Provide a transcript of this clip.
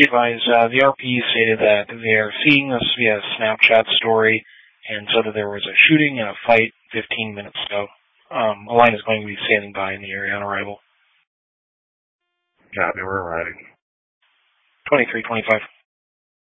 Be advised, the RP stated that they are seeing this via Snapchat story and said that there was a shooting and a fight 15 minutes ago. A line is going to be standing by in the area on arrival. Copy, we're arriving. 2325.